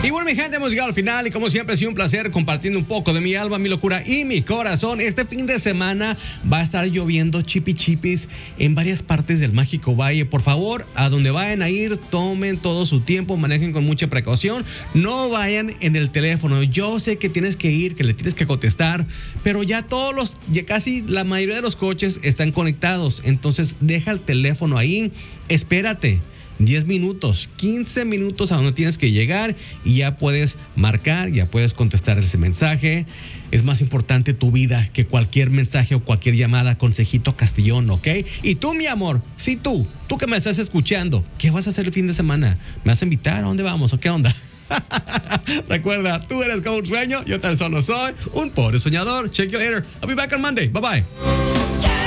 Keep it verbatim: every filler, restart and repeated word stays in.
Y bueno, mi gente, hemos llegado al final y como siempre ha sido un placer compartiendo un poco de mi alma, mi locura y mi corazón. Este fin de semana va a estar lloviendo chipi chipis en varias partes del Mágico Valle. Por favor, a donde vayan a ir, tomen todo su tiempo, manejen con mucha precaución, no vayan en el teléfono. Yo sé que tienes que ir, que le tienes que contestar, pero ya todos los, ya casi la mayoría de los coches están conectados. Entonces deja el teléfono ahí, espérate diez minutos, quince minutos a donde tienes que llegar y ya puedes marcar, ya puedes contestar ese mensaje. Es más importante tu vida que cualquier mensaje o cualquier llamada. Consejito Castillón, ¿ok? Y tú, mi amor, sí tú, tú que me estás escuchando, ¿qué vas a hacer el fin de semana? ¿Me vas a invitar? ¿A dónde vamos o qué onda? Recuerda, tú eres como un sueño, yo tan solo soy un pobre soñador. Check you later. I'll be back on Monday. Bye bye.